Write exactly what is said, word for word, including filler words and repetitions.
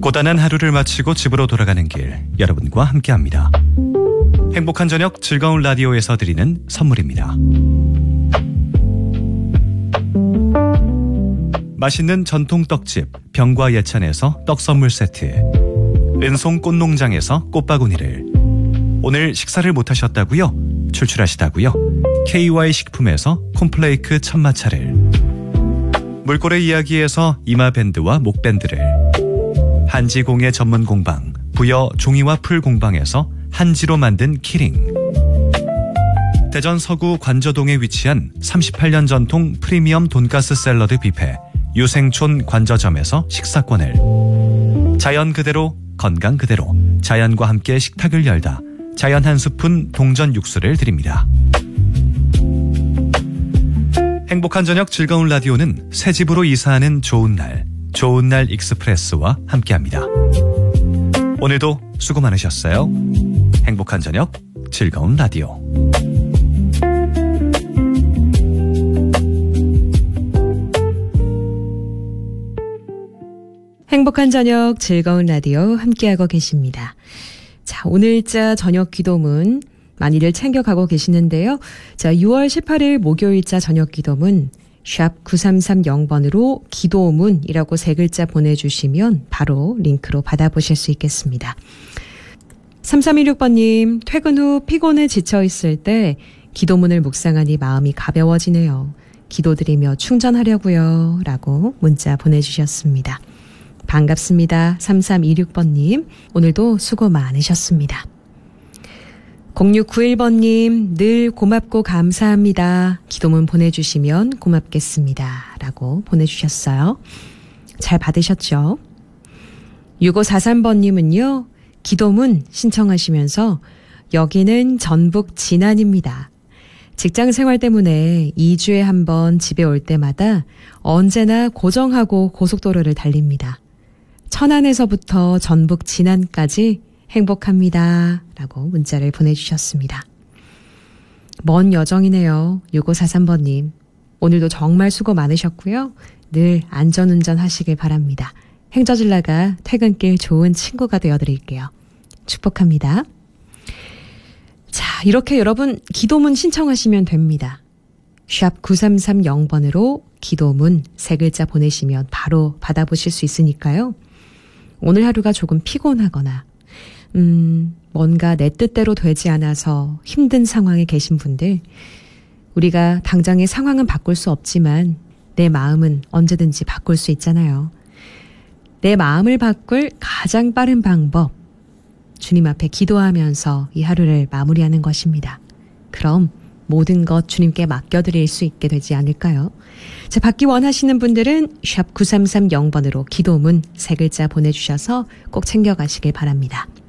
고단한 하루를 마치고 집으로 돌아가는 길, 여러분과 함께합니다. 행복한 저녁 즐거운 라디오에서 드리는 선물입니다. 맛있는 전통 떡집 병과 예찬에서 떡 선물 세트, 은송 꽃농장에서 꽃바구니를, 오늘 식사를 못하셨다고요? 출출하시다고요? 케이와이 식품에서 콤플레이크 천마차를, 물고래 이야기에서 이마밴드와 목밴드를, 한지공예 전문 공방 부여 종이와 풀 공방에서 한지로 만든 키링, 대전 서구 관저동에 위치한 삼십팔 년 전통 프리미엄 돈가스 샐러드 뷔페 유생촌 관저점에서 식사권을, 자연 그대로 건강 그대로 자연과 함께 식탁을 열다 자연 한 스푼 동전 육수를 드립니다. 행복한 저녁 즐거운 라디오는 새 집으로 이사하는 좋은 날, 좋은 날 익스프레스와 함께합니다. 오늘도 수고 많으셨어요. 행복한 저녁 즐거운 라디오. 행복한 저녁 즐거운 라디오 함께하고 계십니다. 자, 오늘자 저녁 기도문 많이들 챙겨가고 계시는데요. 자, 유월 십팔일 목요일자 저녁 기도문 샵 구삼삼공 번으로 기도문이라고 세 글자 보내주시면 바로 링크로 받아보실 수 있겠습니다. 삼삼일육 번님, 퇴근 후 피곤해 지쳐있을 때 기도문을 묵상하니 마음이 가벼워지네요. 기도드리며 충전하려고요. 라고 문자 보내주셨습니다. 반갑습니다. 삼삼이육 번님, 오늘도 수고 많으셨습니다. 공육구일 번님, 늘 고맙고 감사합니다. 기도문 보내주시면 고맙겠습니다. 라고 보내주셨어요. 잘 받으셨죠? 육오사삼 번님은요, 기도문 신청하시면서 여기는 전북 진안입니다. 직장 생활 때문에 이 주에 한 번 집에 올 때마다 언제나 고정하고 고속도로를 달립니다. 천안에서부터 전북 진안까지 행복합니다. 라고 문자를 보내주셨습니다. 먼 여정이네요. 육오사삼 번님. 오늘도 정말 수고 많으셨고요. 늘 안전운전 하시길 바랍니다. 행저질라가 퇴근길 좋은 친구가 되어드릴게요. 축복합니다. 자, 이렇게 여러분 기도문 신청하시면 됩니다. 샵 구삼삼공 번으로 기도문 세 글자 보내시면 바로 받아보실 수 있으니까요. 오늘 하루가 조금 피곤하거나 음, 뭔가 내 뜻대로 되지 않아서 힘든 상황에 계신 분들, 우리가 당장의 상황은 바꿀 수 없지만 내 마음은 언제든지 바꿀 수 있잖아요. 내 마음을 바꿀 가장 빠른 방법, 주님 앞에 기도하면서 이 하루를 마무리하는 것입니다. 그럼 모든 것 주님께 맡겨드릴 수 있게 되지 않을까요? 자, 받기 원하시는 분들은 샵 구삼삼공 번으로 기도문 세 글자 보내주셔서 꼭 챙겨가시길 바랍니다.